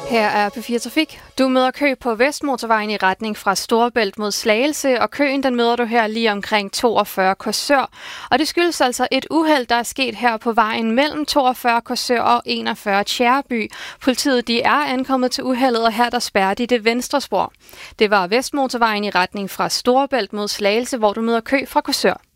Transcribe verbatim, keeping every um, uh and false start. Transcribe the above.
Her er P fire Trafik. Du møder kø på Vestmotorvejen i retning fra Storebælt mod Slagelse, og køen den møder du her lige omkring toogfyrre Korsør. Og det skyldes altså et uheld, der er sket her på vejen mellem toogfyrre Korsør og enogfyrre Tjæreby. Politiet de er ankommet til uheldet, og her der spærrer de det venstre spor. Det var Vestmotorvejen i retning fra Storebælt mod Slagelse, hvor du møder kø fra Korsør.